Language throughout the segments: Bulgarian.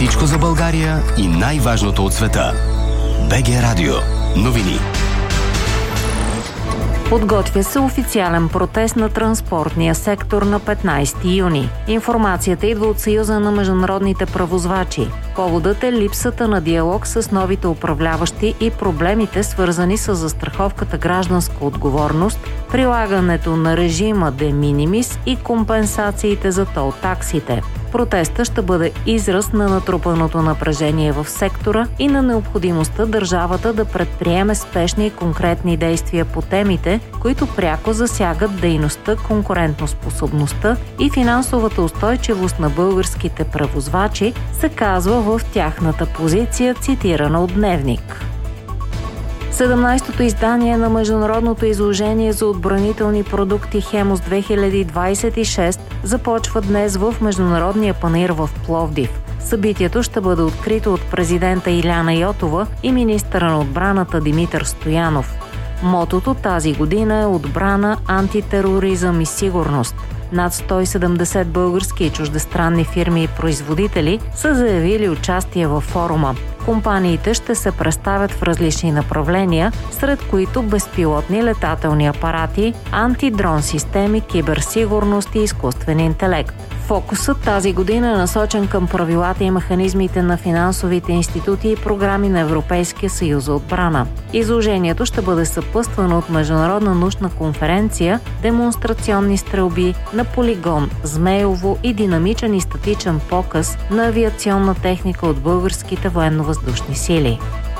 Всичко за България и най-важното от света. БГ Радио. Новини. Подготвя се официален протест на транспортния сектор на 15 юни. Информацията идва от Съюза на международните превозвачи. Поводът е липсата на диалог с новите управляващи и проблемите, свързани с застраховката гражданска отговорност, прилагането на режима de minimis и компенсациите за тол таксите. Протестът ще бъде израз на натрупаното напрежение в сектора и на необходимостта държавата да предприеме спешни и конкретни действия по темите, които пряко засягат дейността, конкурентоспособността и финансовата устойчивост на българските превозвачи, се казва в тяхната позиция, цитирана от Дневник. 17-то издание на международното изложение за отбранителни продукти Хемус 2026 започва днес в Международния панаир в Пловдив. Събитието ще бъде открито от президента Иляна Йотова и министъра на отбраната Димитър Стоянов. Мотото тази година е отбрана, антитероризъм и сигурност. Над 170 български и чуждестранни фирми и производители са заявили участие във форума. Компаниите ще се представят в различни направления, сред които безпилотни летателни апарати, антидрон системи, киберсигурност и изкуствен интелект. Фокусът тази година е насочен към правилата и механизмите на финансовите институти и програми на Европейския съюз за отбрана. Изложението ще бъде съпътствано от международна научна конференция, демонстрационни стрелби на полигон Змейово и динамичен и статичен показ на авиационна техника от българските военно-въздушни сили.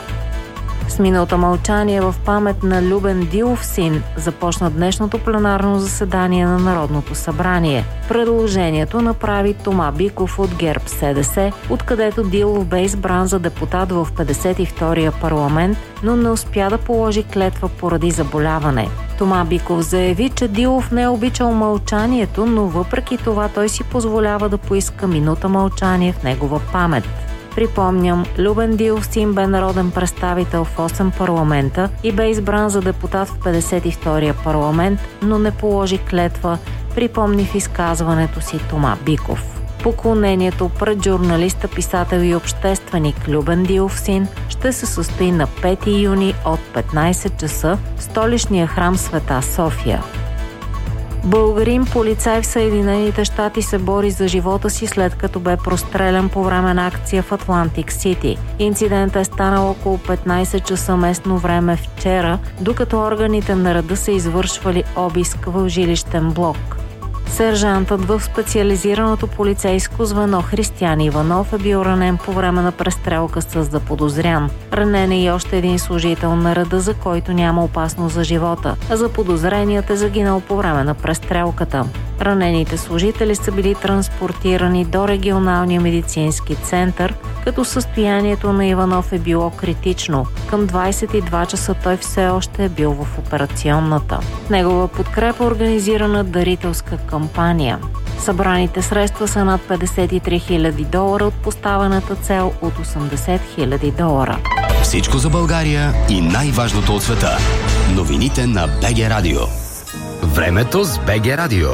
С минута мълчание в памет на Любен Дилов син започна днешното пленарно заседание на Народното събрание. Предложението направи Тома Биков от ГЕРБ-СДС, откъдето Дилов бе избран за депутат в 52-я парламент, но не успя да положи клетва поради заболяване. Тома Биков заяви, че Дилов не е обичал мълчанието, но въпреки това той си позволява да поиска минута мълчание в негова памет. Припомням, Любен Дилов син бе народен представител в 8 парламента и бе избран за депутат в 52-я парламент, но не положи клетва, припомни в изказването си Тома Биков. Поклонението пред журналиста, писател и общественик Любен Дилов син ще се състои на 5 юни от 15 часа в столичния храм Света София. Българин полицай в Съединените щати се бори за живота си, след като бе прострелян по време на акция в Атлантик Сити. Инцидентът е станал около 15 часа местно време вчера, докато органите на реда са извършвали обиск в жилищен блок. Сержантът в специализираното полицейско звено Християн Иванов е бил ранен по време на престрелка с заподозрян. Ранен е и още един служител на реда, за който няма опасност за живота, а заподозреният е загинал по време на престрелката. Ранените служители са били транспортирани до регионалния медицински център, като състоянието на Иванов е било критично. Към 22 часа той все още е бил в операционната. Негова подкрепа организирана дарителска кампания. Събраните средства са над $53 000 от поставената цел от $80 000. Всичко за България и най-важното от света. Новините на БГ Радио. Времето с БГ Радио.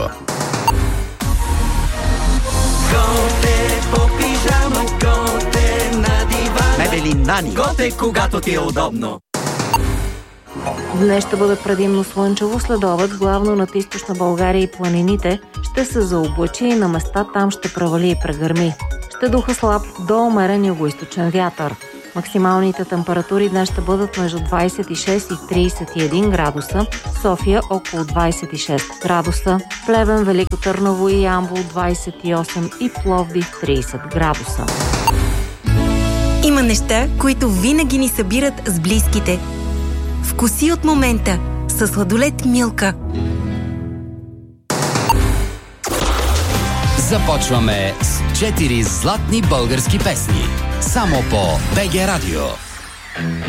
Готе по пижама, готе на дивана. Мебели Нани. Готе, когато ти е удобно. Днес ще бъде предимно слънчево, след обед главно над източна България и планините ще се заоблачи и на места там ще провали и прегърми. Ще духа слаб до умерен югоизточен вятър. Максималните температури днес ще бъдат между 26 и 31 градуса, София около 26 градуса, Плевен, Велико Търново и Ямбол 28 и Пловдив 30 градуса. Има неща, които винаги ни събират с близките. Вкуси от момента със сладолед Милка. Започваме с 4 златни български песни. Само по БГ Радио.